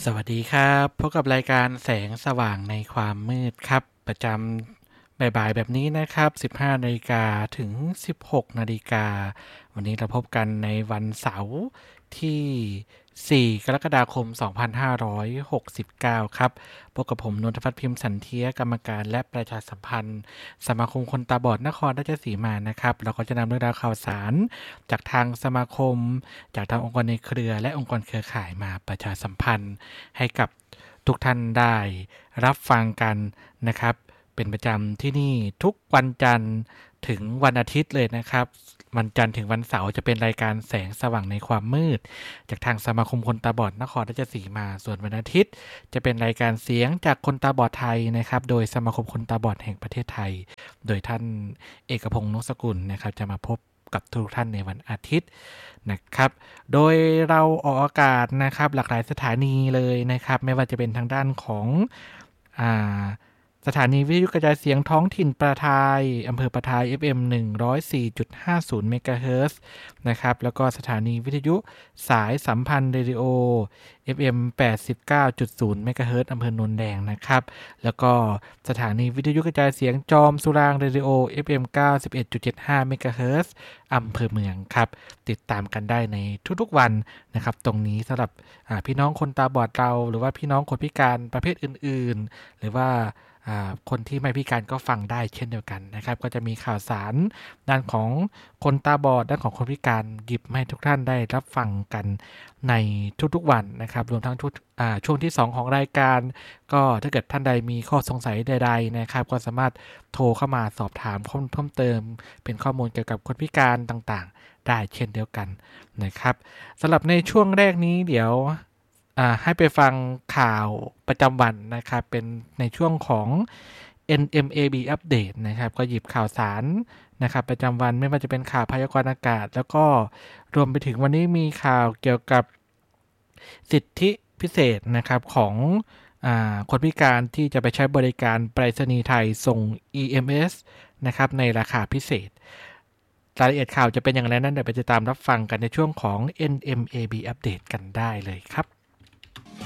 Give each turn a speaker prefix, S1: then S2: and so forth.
S1: สวัสดีครับพบกับรายการแสงสว่างในความมืดครับประจำบ่ายๆแบบนี้นะครับ15นาฬิกาถึง16นาฬิกาวันนี้เราพบกันในวันเสาร์ที่4กรกฎาคม2569ครับพบกับผมนนทพัฒน์พิมพ์สันเทียกรรมการและประชาสัมพันธ์สมาคมคนตาบอดนครราชสีมานะครับเราก็จะนำเรื่องราวข่าวสารจากทางสมาคมจากทางองค์กรในเครือและองค์กรเครือข่ายมาประชาสัมพันธ์ให้กับทุกท่านได้รับฟังกันนะครับเป็นประจำที่นี่ทุกวันจันทร์ถึงวันอาทิตย์เลยนะครับวันจันทร์ถึงวันเสาร์จะเป็นรายการแสงสว่างในความมืดจากทางสมาคมคนตาบอดนครราชสีมาส่วนวันอาทิตย์จะเป็นรายการเสียงจากคนตาบอดไทยนะครับโดยสมาคมคนตาบอดแห่งประเทศไทยโดยท่านเอกพงษ์ นกสกุลนะครับจะมาพบกับทุกท่านในวันอาทิตย์นะครับโดยเราออกอากาศนะครับหลากหลายสถานีเลยนะครับไม่ว่าจะเป็นทางด้านของอ่าสถานีวิทยุกระจายเสียงท้องถิ่นประทายอำเภอประทาย FM 104.50 เมกะเฮิรตซ์นะครับแล้วก็สถานีวิทยุสายสัมพันธ์เรดิโอ FM 89.0 เมกะเฮิรตซ์อำเภอโนนแดงนะครับแล้วก็สถานีวิทยุกระจายเสียงจอมสุรางค์เรดิโอ FM 91.75 เมกะเฮิรตซ์อำเภอเมืองครับติดตามกันได้ในทุกๆวันนะครับตรงนี้สำหรับพี่น้องคนตาบอดเราหรือว่าพี่น้องคนพิการประเภทอื่นๆหรือว่าคนที่ไม่พิการก็ฟังได้เช่นเดียวกันนะครับก็จะมีข่าวสารด้านของคนตาบอดด้านของคนพิการหยิบให้ทุกท่านได้รับฟังกันในทุกๆวันนะครับรวมทั้งช่วงที่2ของรายการก็ถ้าเกิดท่านใดมีข้อสงสัยใดๆนะครับก็สามารถโทรเข้ามาสอบถามเพิ่มเติมเป็นข้อมูลเกี่ยวกับคนพิการต่างๆได้เช่นเดียวกันนะครับสำหรับในช่วงแรกนี้เดี๋ยวให้ไปฟังข่าวประจำวันนะครับเป็นในช่วงของ NMAB อัปเดตนะครับก็หยิบข่าวสารนะครับประจำวันไม่ว่าจะเป็นข่าวพยากรณ์อากาศแล้วก็รวมไปถึงวันนี้มีข่าวเกี่ยวกับสิทธิพิเศษนะครับของคนพิการที่จะไปใช้บริการไปรษณีย์ไทยส่ง EMS นะครับในราคาพิเศษรายละเอียดข่าวจะเป็นอย่างไรนั้นเดี๋ยวไปติดตามรับฟังกันในช่วงของ NMAB อัปเดตกันได้เลยครับ